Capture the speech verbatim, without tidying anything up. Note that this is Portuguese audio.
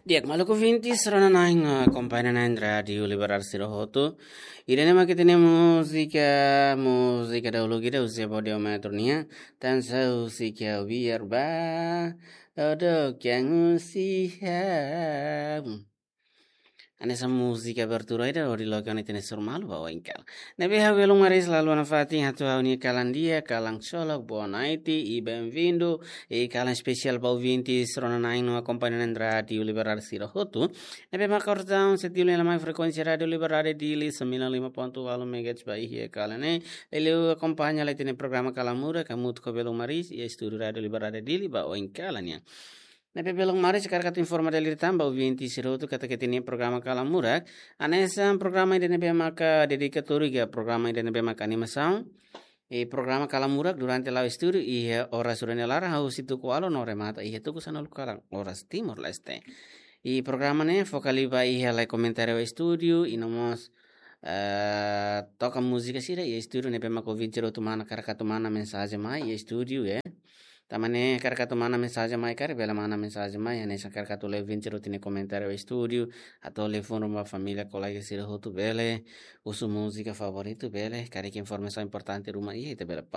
Diak maluku vinti sarana naing accompagna radio liberar sirohoto. Irene ma kita musika musika dahulu kita usia podio metronia tansa usika biar ba odo yang usia Anessa musica apertura ida ori lokan itene surmalu bawa ingkal. Nabi havelo maris lalu anafati hatu hauni kalandia kalang solok buon naiti i benvindo e kalang special bau vinti srona naino accompagnano radio liberare sirohotu. Nabi makortaun setilu la mai frequenza radio liberare di li sembilan puluh lima punto nol megahertz ba ihe kalane. Ele accompagna la tene programma kalamura kamut ko velo maris e studio radio liberare di li bawa ingkalanya. Nape belong mari sekarang kata informa dari tambah vinti sirotu kata ketini programa kalamurak anesa programa ide nebe maka dedikatori ga programa ide nebe maka animação e programa kalamurak durante la studio ia ora surene lara hau situ kualo no remata ia tu kusana lukalang oras timor leste e programa ne focaliva ia la comentario studio inomos uh, toca música sira ia studio nebe maka vinti sirotu mana karakatu mana mensagem mai ia studio ya Tamane karkato mana mensagem mai kare bela mana mensagem mai anesa karkato le vincero tine comentário ao estúdio ato le fono uma família colega sira hotu bele usu música favorito bele kare que informação importante ruma e te bela